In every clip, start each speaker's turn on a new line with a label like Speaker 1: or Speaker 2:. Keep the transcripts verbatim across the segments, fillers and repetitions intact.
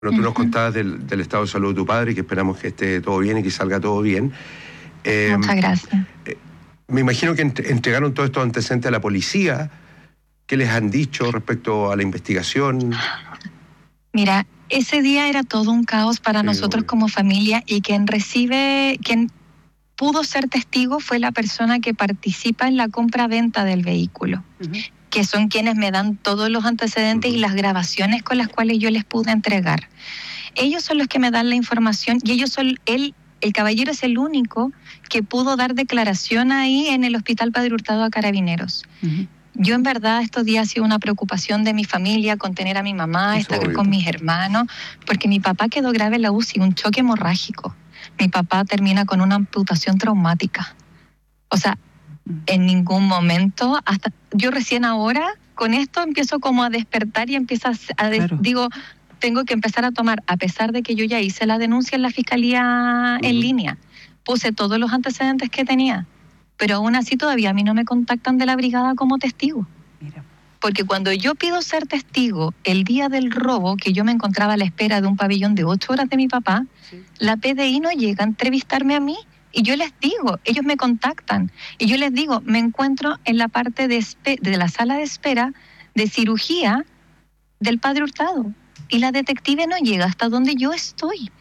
Speaker 1: Bueno, tú nos contabas del, del estado de salud de tu padre y que esperamos que esté todo bien y que salga todo bien.
Speaker 2: Eh, Muchas gracias.
Speaker 1: Eh, me imagino que ent entregaron todos estos antecedentes a la policía. ¿Qué les han dicho respecto a la investigación?
Speaker 2: Mira, ese día era todo un caos para sí, nosotros obvio. Como familia, y quien recibe, quien pudo ser testigo fue la persona que participa en la compra-venta del vehículo. Uh-huh. Que son quienes me dan todos los antecedentes uh-huh. y las grabaciones con las cuales yo les pude entregar. Ellos son los que me dan la información y ellos son, él, el caballero es el único que pudo dar declaración ahí en el Hospital Padre Hurtado a Carabineros. Uh-huh. Yo en verdad estos días ha sido una preocupación de mi familia, con tener a mi mamá, Eso estar obvio. Con mis hermanos, porque mi papá quedó grave en la U C I, un choque hemorrágico. Mi papá termina con una amputación traumática. O sea, en ningún momento, hasta yo recién ahora con esto empiezo como a despertar y empiezo a, a des, claro. digo, tengo que empezar a tomar, a pesar de que yo ya hice la denuncia en la fiscalía uh-huh. en línea, puse todos los antecedentes que tenía, pero aún así todavía a mí no me contactan de la brigada como testigo. Mira. Porque cuando yo pido ser testigo el día del robo, que yo me encontraba a la espera de un pabellón de ocho horas de mi papá, sí. la P D I no llega a entrevistarme a mí. Y yo les digo, ellos me contactan, y yo les digo, me encuentro en la parte de, espe- de la sala de espera de cirugía del Padre Hurtado, y la detective no llega hasta donde yo estoy.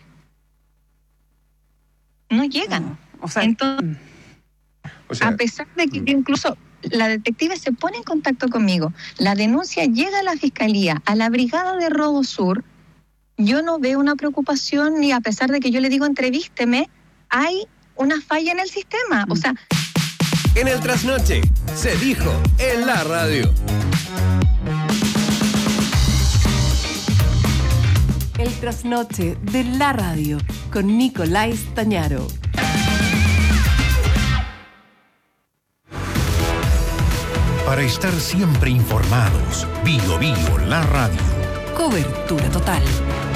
Speaker 2: No llegan. No, o sea, Entonces, o sea, a pesar de que incluso la detective se pone en contacto conmigo, la denuncia llega a la fiscalía, a la brigada de Robo Sur, yo no veo una preocupación, ni a pesar de que yo le digo, entrevísteme, hay una falla en el sistema, o sea...
Speaker 3: En el trasnoche, se dijo en la radio.
Speaker 4: El trasnoche de la radio, con Nicolás Tañaro.
Speaker 5: Para estar siempre informados, Bio Bio, la radio.
Speaker 4: Cobertura total.